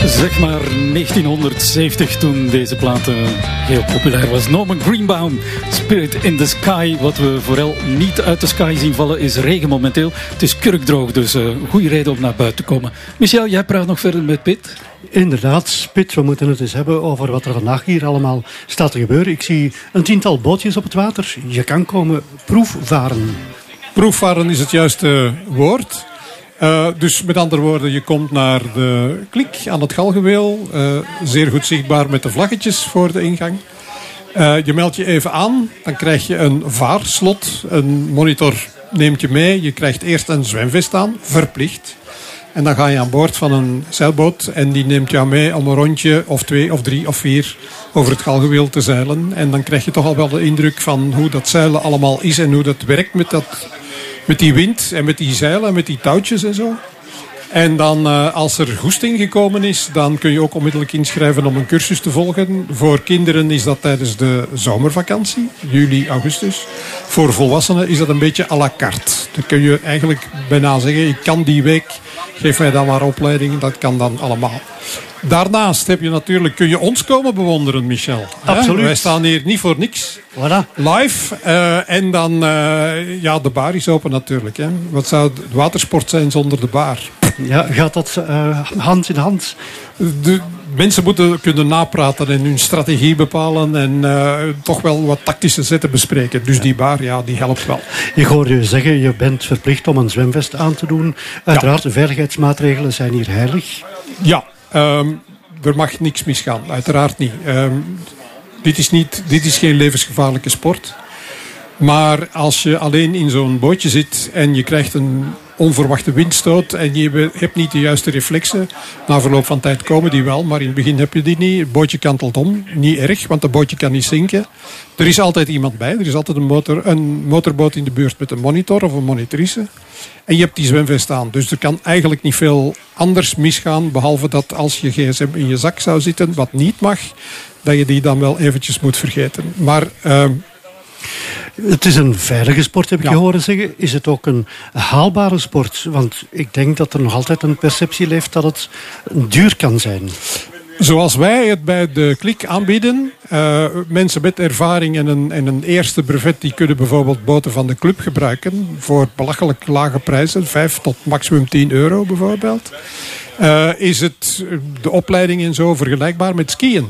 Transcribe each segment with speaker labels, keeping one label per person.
Speaker 1: Zeg maar 1970 toen deze plaat heel populair was. Norman Greenbaum, Spirit in the Sky. Wat we vooral niet uit de sky zien vallen is regen momenteel. Het is kurkdroog, dus goede reden om naar buiten te komen. Michel, jij praat nog verder met Piet.
Speaker 2: Inderdaad, Piet, we moeten het eens hebben over wat er vandaag hier allemaal staat te gebeuren. Ik zie een 10-tal bootjes op het water. Je kan komen proefvaren.
Speaker 3: Proefvaren is het juiste woord. Dus met andere woorden, je komt naar de Klik aan het Galgenweel. Zeer goed zichtbaar met de vlaggetjes voor de ingang. Je meldt je even aan. Dan krijg je een vaarslot. Een monitor neemt je mee. Je krijgt eerst een zwemvest aan, verplicht. En dan ga je aan boord van een zeilboot. En die neemt jou mee om een rondje of 2 of 3 of 4 over het Galgenweel te zeilen. En dan krijg je toch al wel de indruk van hoe dat zeilen allemaal is. En hoe dat werkt met die wind en met die zeilen en met die touwtjes en zo. En dan als er goesting gekomen is, dan kun je ook onmiddellijk inschrijven om een cursus te volgen. Voor kinderen is dat tijdens de zomervakantie, juli, augustus. Voor volwassenen is dat een beetje à la carte. Dan kun je eigenlijk bijna zeggen, ik kan die week, geef mij dan maar opleiding. Dat kan dan allemaal. Daarnaast kun je ons komen bewonderen, Michel.
Speaker 2: Absoluut.
Speaker 3: Wij staan hier niet voor niks.
Speaker 2: Voilà.
Speaker 3: Live. En dan, de bar is open natuurlijk. Hè. Wat zou de watersport zijn zonder de bar?
Speaker 2: Ja, gaat dat hand in hand?
Speaker 3: De mensen moeten kunnen napraten en hun strategie bepalen en toch wel wat tactische zetten bespreken. Dus die bar, die helpt wel.
Speaker 2: Ik hoor je zeggen, je bent verplicht om een zwemvest aan te doen. Uiteraard, de veiligheidsmaatregelen zijn hier heilig.
Speaker 3: Ja, er mag niks misgaan. Uiteraard niet. Dit is geen levensgevaarlijke sport. Maar als je alleen in zo'n bootje zit en je krijgt een onverwachte windstoot en je hebt niet de juiste reflexen, na verloop van tijd komen die wel, maar in het begin heb je die niet. Het bootje kantelt om, niet erg, want het bootje kan niet zinken. Er is altijd iemand bij, er is altijd een motorboot in de buurt met een monitor of een monitrice. En je hebt die zwemvest aan, dus er kan eigenlijk niet veel anders misgaan, behalve dat als je gsm in je zak zou zitten, wat niet mag, dat je die dan wel eventjes moet vergeten. Maar
Speaker 2: het is een veilige sport, heb ik je horen zeggen. Is het ook een haalbare sport? Want ik denk dat er nog altijd een perceptie leeft dat het duur kan zijn.
Speaker 3: Zoals wij het bij de Klik aanbieden, mensen met ervaring en een eerste brevet, die kunnen bijvoorbeeld boten van de club gebruiken voor belachelijk lage prijzen, 5 tot maximum 10 euro bijvoorbeeld. Is het de opleiding en zo vergelijkbaar met skiën?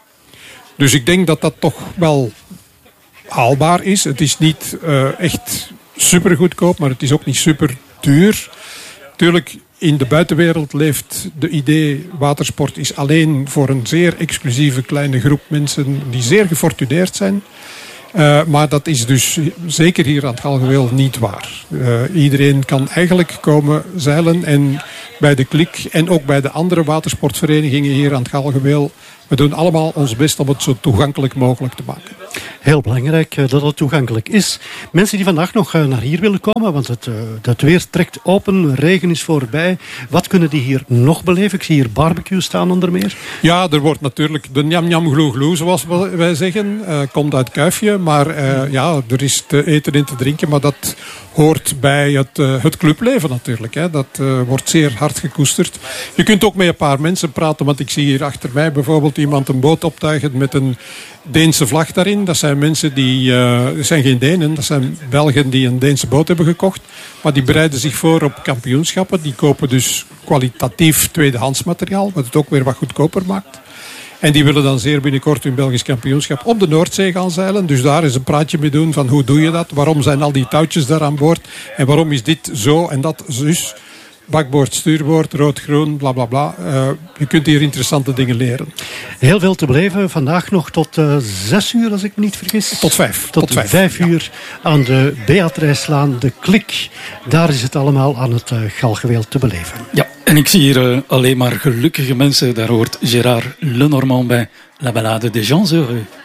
Speaker 3: Dus ik denk dat dat toch wel haalbaar is. Het is niet echt super goedkoop, maar het is ook niet super duur. Tuurlijk, in de buitenwereld leeft de idee watersport is alleen voor een zeer exclusieve kleine groep mensen die zeer gefortuneerd zijn. Maar dat is dus zeker hier aan het Galgenweel niet waar. Iedereen kan eigenlijk komen zeilen en bij de Klik en ook bij de andere watersportverenigingen hier aan het Galgenweel. We doen allemaal ons best om het zo toegankelijk mogelijk te maken.
Speaker 2: Heel belangrijk dat het toegankelijk is. Mensen die vandaag nog naar hier willen komen, want het weer trekt open, regen is voorbij. Wat kunnen die hier nog beleven? Ik zie hier barbecue staan onder meer.
Speaker 3: Ja, er wordt natuurlijk de njam njam gloe gloe, zoals wij zeggen. Komt uit Kuifje, maar er is te eten en te drinken. Maar dat hoort bij het clubleven natuurlijk. Hè. Dat wordt zeer hard gekoesterd. Je kunt ook met een paar mensen praten, want ik zie hier achter mij bijvoorbeeld iemand een boot optuigen met een Deense vlag daarin. Dat zijn mensen dat zijn geen Denen, dat zijn Belgen die een Deense boot hebben gekocht. Maar die bereiden zich voor op kampioenschappen. Die kopen dus kwalitatief tweedehands materiaal, wat het ook weer wat goedkoper maakt. En die willen dan zeer binnenkort hun Belgisch kampioenschap op de Noordzee gaan zeilen. Dus daar is een praatje mee doen van hoe doe je dat? Waarom zijn al die touwtjes daar aan boord? En waarom is dit zo en dat zus? Bakboord, stuurboord, rood-groen, bla bla bla. Je kunt hier interessante dingen leren.
Speaker 2: Heel veel te beleven. Vandaag nog tot 6 uur, als ik me niet vergis.
Speaker 3: Tot 5.
Speaker 2: Tot 5 uur aan de Beatricelaan, de Klik. Daar is het allemaal aan het Galgenweel te beleven.
Speaker 1: Ja, en ik zie hier alleen maar gelukkige mensen. Daar hoort Gérard Lenormand bij La Ballade des Gens Heureux.